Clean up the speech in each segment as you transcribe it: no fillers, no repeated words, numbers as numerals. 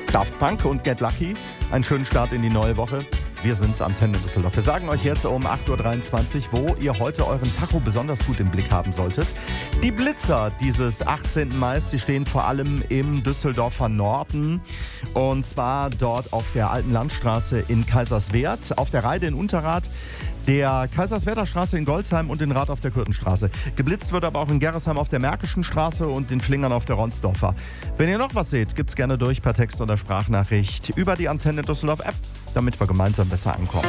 Daft Punk und Get Lucky. Einen schönen Start in die neue Woche. Wir sind's, Antenne Düsseldorf. Wir sagen euch jetzt um 8.23 Uhr, wo ihr heute euren Tacho besonders gut im Blick haben solltet. Die Blitzer dieses 18. Mai, die stehen vor allem im Düsseldorfer Norden. Und zwar dort auf der Alten Landstraße in Kaiserswerth, auf der Reide in Unterrath, der Kaiserswerther Straße in Goldsheim und in Rath auf der Kürtenstraße. Geblitzt wird aber auch in Gerresheim auf der Märkischen Straße und in Flingern auf der Ronsdorfer. Wenn ihr noch was seht, gibt's gerne durch per Text oder Sprachnachricht über die Antenne Düsseldorf App, damit wir gemeinsam besser ankommen.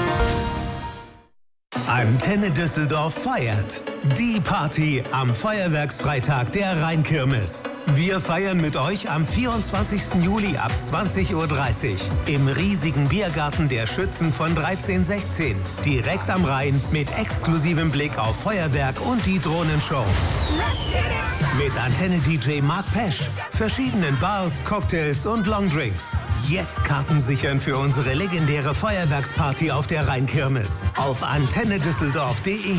Antenne Düsseldorf feiert. Die Party am Feuerwerksfreitag der Rheinkirmes. Wir feiern mit euch am 24. Juli ab 20.30 Uhr im riesigen Biergarten der Schützen von 1316. Direkt am Rhein mit exklusivem Blick auf Feuerwerk und die Drohnenshow. Mit Antenne-DJ Mark Pesch, verschiedenen Bars, Cocktails und Longdrinks. Jetzt Karten sichern für unsere legendäre Feuerwerksparty auf der Rheinkirmes. Auf antennedüsseldorf.de.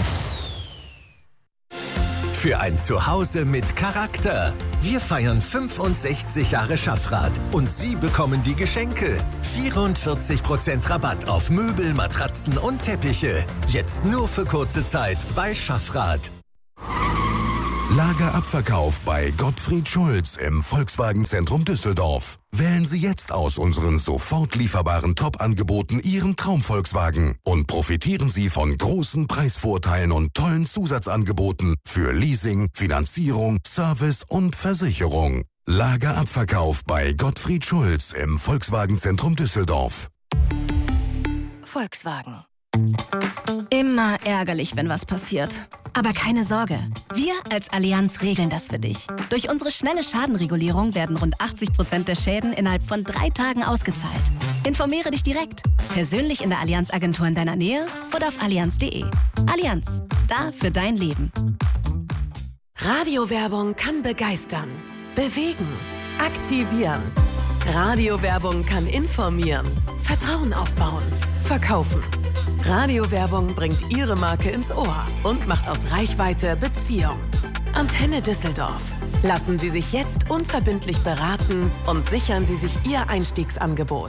Für ein Zuhause mit Charakter. Wir feiern 65 Jahre Schaffrath und Sie bekommen die Geschenke. 44% Rabatt auf Möbel, Matratzen und Teppiche. Jetzt nur für kurze Zeit bei Schaffrath. Lagerabverkauf bei Gottfried Schulz im Volkswagen-Zentrum Düsseldorf. Wählen Sie jetzt aus unseren sofort lieferbaren Top-Angeboten Ihren Traum-Volkswagen und profitieren Sie von großen Preisvorteilen und tollen Zusatzangeboten für Leasing, Finanzierung, Service und Versicherung. Lagerabverkauf bei Gottfried Schulz im Volkswagen-Zentrum Düsseldorf. Volkswagen. Immer ärgerlich, wenn was passiert. Aber keine Sorge, wir als Allianz regeln das für dich. Durch unsere schnelle Schadenregulierung werden rund 80% der Schäden innerhalb von 3 Tagen ausgezahlt. Informiere dich direkt, persönlich in der Allianz-Agentur in deiner Nähe oder auf allianz.de. Allianz, da für dein Leben. Radiowerbung kann begeistern, bewegen, aktivieren. Radiowerbung kann informieren, Vertrauen aufbauen, verkaufen. Radiowerbung bringt Ihre Marke ins Ohr und macht aus Reichweite Beziehung. Antenne Düsseldorf. Lassen Sie sich jetzt unverbindlich beraten und sichern Sie sich Ihr Einstiegsangebot.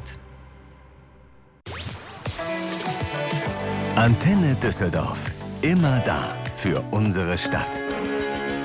Antenne Düsseldorf. Immer da für unsere Stadt.